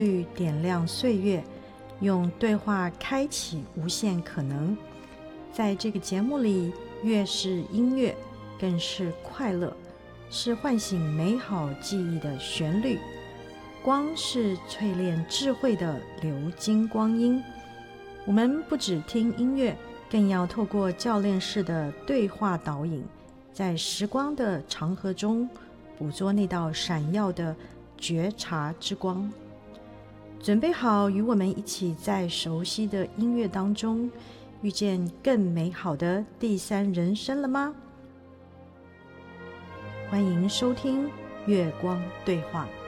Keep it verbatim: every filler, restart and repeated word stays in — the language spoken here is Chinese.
点亮岁月，用对话开启无限可能。在这个节目里，乐是音乐，更是快乐，是唤醒美好记忆的旋律，光是淬炼智慧的流金光阴。我们不只听音乐，更要透过教练式的对话导引，在时光的长河中捕捉那道闪耀的觉察之光。准备好与我们一起在熟悉的音乐当中遇见更美好的第三人生了吗？欢迎收听月光对话。